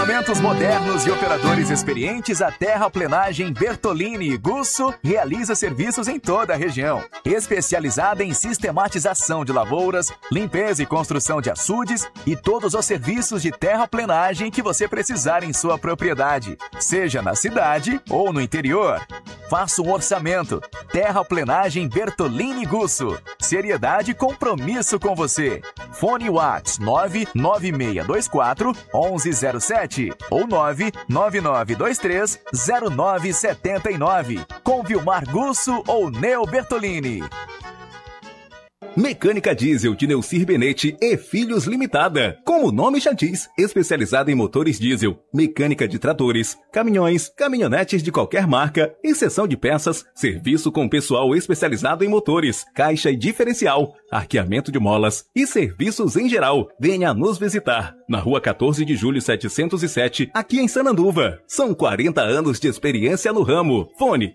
Equipamentos modernos e operadores experientes, a Terraplenagem Bertolini Gusso realiza serviços em toda a região. Especializada em sistematização de lavouras, limpeza e construção de açudes e todos os serviços de terraplenagem que você precisar em sua propriedade, seja na cidade ou no interior. Faça um orçamento. Terraplenagem Bertolini Gusso. Seriedade e compromisso com você. Fone Whats 99624 1107 ou 99923 0979. Com Vilmar Gusso ou Neo Bertolini. Mecânica Diesel de Neucir Benete e Filhos Limitada. Como o nome já diz, especializada em motores diesel, mecânica de tratores, caminhões, caminhonetes de qualquer marca, exceção de peças, serviço com pessoal especializado em motores, caixa e diferencial, arqueamento de molas e serviços em geral. Venha nos visitar. Na rua 14 de julho 707, aqui em Sananduva. São 40 anos de experiência no ramo. Fone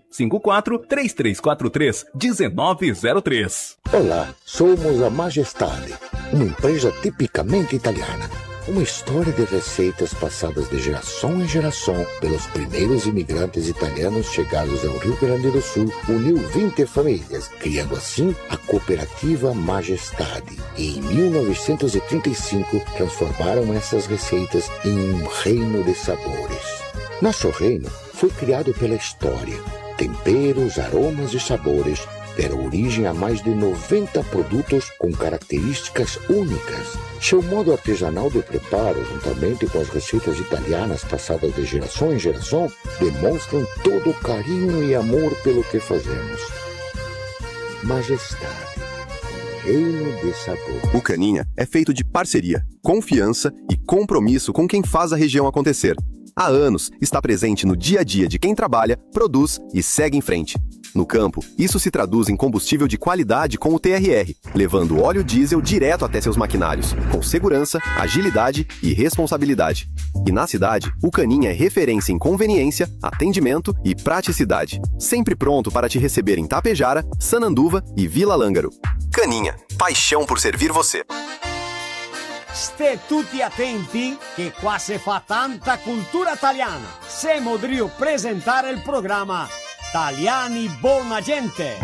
54-3343-1903. Olá, somos a Majestade, uma empresa tipicamente italiana. Uma história de receitas passadas de geração em geração pelos primeiros imigrantes italianos chegados ao Rio Grande do Sul, uniu 20 famílias, criando assim a cooperativa Majestade. E em 1935 transformaram essas receitas em um reino de sabores. Nosso reino foi criado pela história. Temperos, aromas e sabores deram origem a mais de 90 produtos com características únicas. Seu modo artesanal de preparo, juntamente com as receitas italianas passadas de geração em geração, demonstram todo o carinho e amor pelo que fazemos. Majestade, reino de sabor. O Caninha é feito de parceria, confiança e compromisso com quem faz a região acontecer. Há anos, está presente no dia a dia de quem trabalha, produz e segue em frente. No campo, isso se traduz em combustível de qualidade com o TRR, levando óleo diesel direto até seus maquinários, com segurança, agilidade e responsabilidade. E na cidade, o Caninha é referência em conveniência, atendimento e praticidade. Sempre pronto para te receber em Tapejara, Sananduva e Vila Lângaro. Caninha, paixão por servir você. State tutti attenti che qua se fa tanta cultura italiana. Siamo Drio presentare il programma Italiani Buona Gente.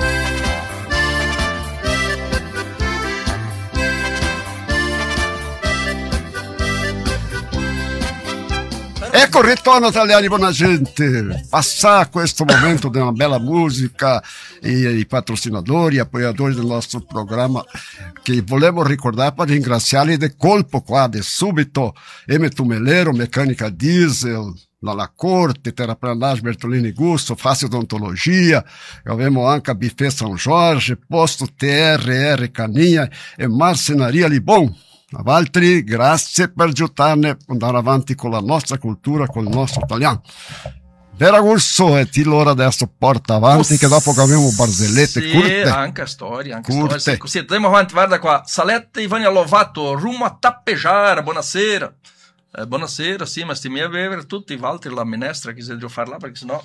Ecco il ritorno Italiani Buona Gente. Passar questo momento di una bella musica e i patrocinadori e apoiatori del nostro programma che volevo ricordare per ringraziarli di colpo qua, di subito. Tumelero, Mecânica Diesel, La Corte, Terraplenagem Bertolini Gusso, Face Odontologia, abbiamo anche Buffet São Jorge, Posto TRR Caninha e Marcenaria Libon. Valtteri, grazie per aiutarne ad andare avanti con la nostra cultura, con il nostro italiano. Vera Gusso, e ti l'ora adesso porta avanti, che dopo che abbiamo barzellette curte. Anche storia, storia. Così, andiamo avanti, guarda qua. Saletta Ivania Lovato, rumo a Tapejara, buonasera. Buonasera, sì, ma stiamo a bere tutti, Valtteri, la minestra che si deve fare là, perché sennò